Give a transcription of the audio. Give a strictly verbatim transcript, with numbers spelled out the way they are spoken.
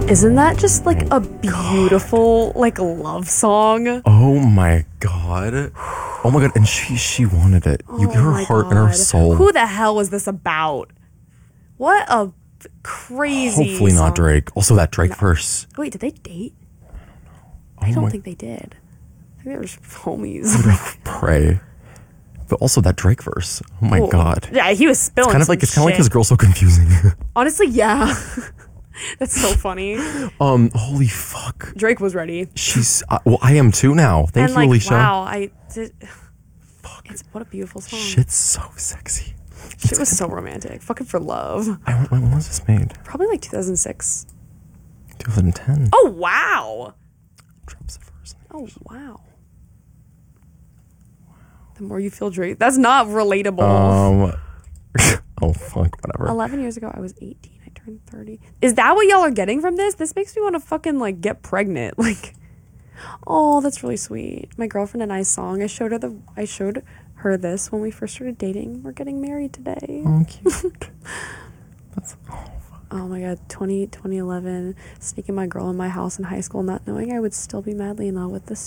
Isn't that just like a beautiful like love song? Oh my god. Oh my god, and she she wanted it. You Oh her my heart and her God. soul. Who the hell was this about? What a crazy Hopefully not song. Drake. Also that Drake verse. Wait, did they date? Oh I don't my- think they did. I think they were just homies. Pray. But also that Drake verse. Oh my Cool. god. Yeah, he was spilling. It's kind of some like it's kind of like shit. his girl so confusing. Honestly, yeah. That's so funny. um, holy fuck. Drake was ready. She's uh, well, I am too now. Thank and you, like, Alicia. wow, I did. It's what a beautiful song. Shit's so sexy. Shit was so romantic. Fucking for love. I went, when was this made? Probably like two thousand six. twenty ten. Oh wow. Drops the verse. Oh wow. The more you feel Drake. That's not relatable. Um. oh fuck. Whatever. eleven years ago, I was eighteen. I turned thirty. Is that what y'all are getting from this? This makes me want to fucking like get pregnant. Like, oh, that's really sweet. My girlfriend and I's song. I showed her the. I showed her this when we first started dating. We're getting married today. Oh, cute. That's. Oh, fuck. Oh my god, twenty, twenty eleven, sneaking my girl in my house in high school, not knowing I would still be madly in love with this